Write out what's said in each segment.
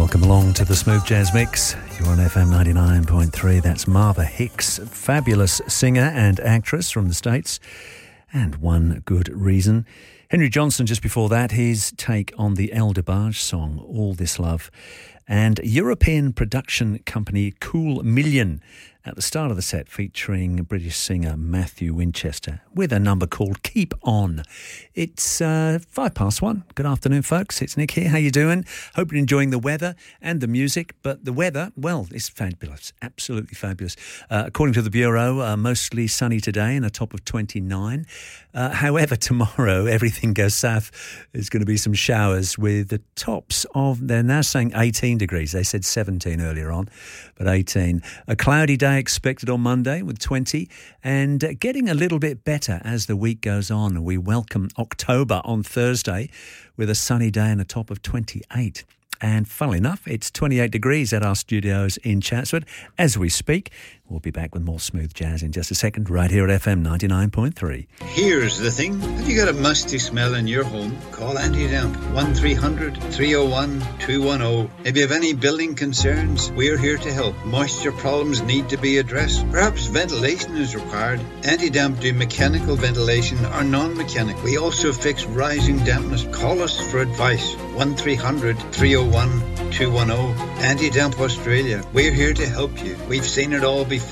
Welcome along to the Smooth Jazz Mix. You're on FM 99.3. That's Marva Hicks, fabulous singer and actress from the States, and One Good Reason. Henry Johnson, just before that, his take on the El DeBarge song, All This Love. And European production company Cool Million at the start of the set, featuring British singer Matthew Winchester with a number called Keep On. It's 1:05. Good afternoon, folks. It's Nick here. How you doing? Hope you're enjoying the weather and the music. But the weather, well, it's fabulous. Absolutely fabulous. According to the Bureau, mostly sunny today and a top of 29. However, tomorrow, everything goes south. There's going to be some showers with the tops of, they're now saying 18 degrees. They said 17 earlier on, but 18. A cloudy day expected on Monday with 20, and getting a little bit better as the week goes on. We welcome October on Thursday with a sunny day and a top of 28. And funnily enough, it's 28 degrees at our studios in Chatswood as we speak. We'll be back with more smooth jazz in just a second, right here at FM 99.3. Here's the thing. If you got a musty smell in your home, call Anti-Damp 1300-301-210. If you have any building concerns, we're here to help. Moisture problems need to be addressed. Perhaps ventilation is required. Anti-Damp do mechanical ventilation or non-mechanical. We also fix rising dampness. Call us for advice. 1300-301-210. Anti-Damp Australia. We're here to help you. We've seen it all before.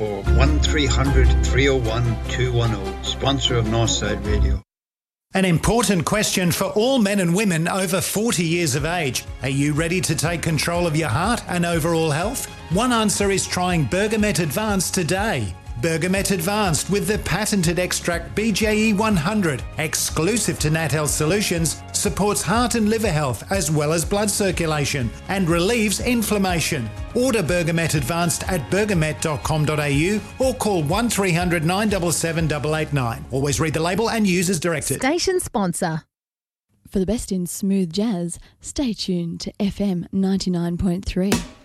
1300-301-210. Sponsor of Northside Radio. An important question for all men and women over 40 years of age. Are you ready to take control of your heart and overall health? One answer is trying Bergamet Advanced today. Bergamet Advanced with the patented extract BJE 100, exclusive to Nat Health Solutions, supports heart and liver health as well as blood circulation and relieves inflammation. Order Bergamet Advanced at bergamet.com.au or call 1300 977 889. Always read the label and use as directed. Station sponsor. For the best in smooth jazz, stay tuned to FM 99.3.